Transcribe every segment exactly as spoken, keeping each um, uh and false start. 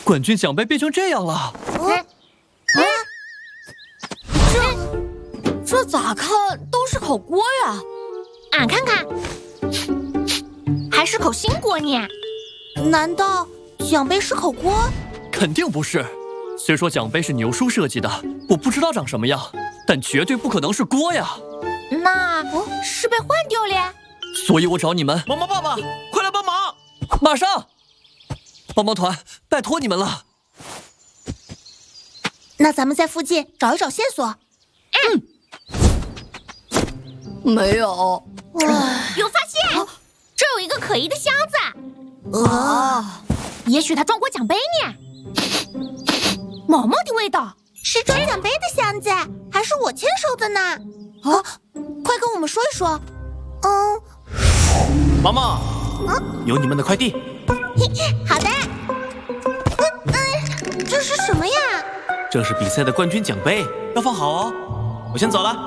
冠军奖杯变成这样了。啊啊！这这咋看都是口锅呀？ 俺看看，还是口新锅呢。 难道奖杯是口锅？ 肯定不是。虽说奖杯是牛叔设计的，我不知道长什么样，但绝对不可能是锅呀。 那是被换掉了。 所以我找你们， 毛毛爸爸，快来帮忙！ 马上！帮帮团，拜托你们了。 那咱们在附近找一找线索。 嗯， 没有。 有发现，这有一个可疑的箱子。 哦， 也许它装过奖杯呢。毛毛的味道， 是装奖杯的箱子，还是我签收的呢？啊，快跟我们说一说。嗯， 毛毛，有你们的快递。 好的。嗯嗯，这是什么呀？ 这是比赛的冠军奖杯，要放好哦。我先走了。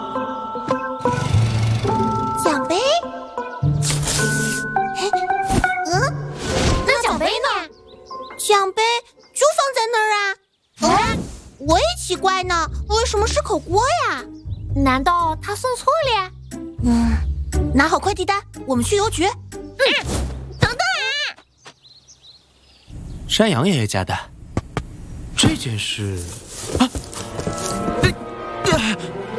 奖杯？嗯， 那奖杯呢？ 奖杯就放在那儿啊。啊，我也奇怪呢，为什么是口锅呀？ 难道他送错了？ 嗯，拿好快递单，我们去邮局。 嗯，等等啊！ 山羊爷爷家的这件事啊，呃呃